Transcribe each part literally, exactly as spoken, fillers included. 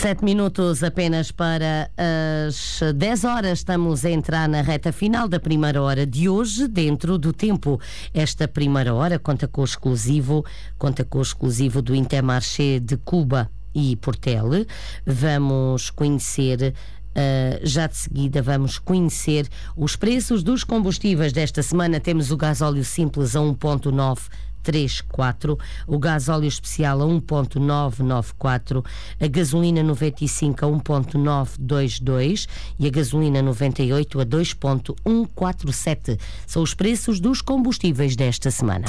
Sete minutos apenas para as dez horas. Estamos a entrar na reta final da primeira hora de hoje, dentro do tempo. Esta primeira hora conta com o exclusivo, conta com o exclusivo do Intermarché de Cuba e Portel. Vamos conhecer... Uh, já de seguida vamos conhecer os preços dos combustíveis desta semana. Temos o gasóleo simples a um ponto nove três quatro, o gasóleo especial a um ponto nove nove quatro, a gasolina noventa e cinco a um ponto nove dois dois e a gasolina noventa e oito a dois ponto um quatro sete. São os preços dos combustíveis desta semana.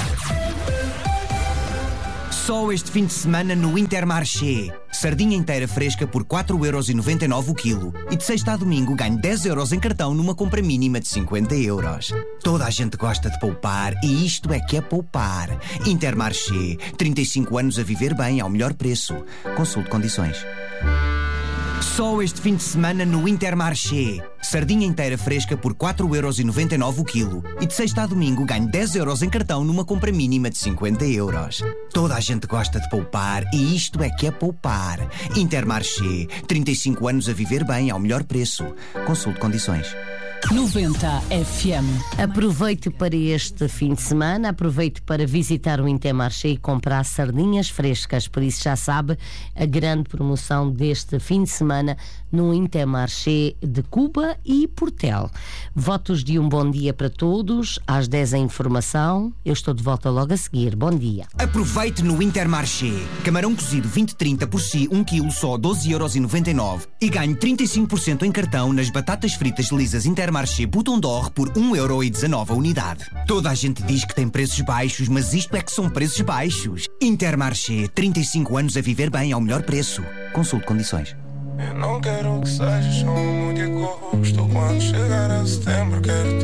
Só este fim de semana no Intermarché. Sardinha inteira fresca por quatro euros e noventa e nove o quilo. E de sexta a domingo ganho dez euros em cartão numa compra mínima de cinquenta euros. Toda a gente gosta de poupar e isto é que é poupar. Intermarché. trinta e cinco anos a viver bem ao melhor preço. Consulte condições. Só este fim de semana no Intermarché. Sardinha inteira fresca por quatro euros e noventa e nove o quilo. E de sexta a domingo ganho dez euros em cartão numa compra mínima de cinquenta euros. Toda a gente gosta de poupar e isto é que é poupar. Intermarché. trinta e cinco anos a viver bem ao melhor preço. Consulte condições. noventa F M. Aproveite para este fim de semana, aproveite para visitar o Intermarché e comprar sardinhas frescas. Por isso já sabe a grande promoção deste fim de semana no Intermarché de Cuba e Portel. Votos de um bom dia para todos. Às dez a informação. Eu estou de volta logo a seguir. Bom dia. Aproveite no Intermarché. Camarão cozido vinte trinta por si, um quilo só doze euros e noventa e nove. E ganhe trinta e cinco por cento em cartão nas batatas fritas lisas Intermarché Bouton d'Or por um euro e dezanove a unidade. Toda a gente diz que tem preços baixos, mas isto é que são preços baixos. Intermarché, trinta e cinco anos a viver bem ao melhor preço. Consulte condições. Eu não quero que sejas só um de gosto. Quando chegar a setembro quero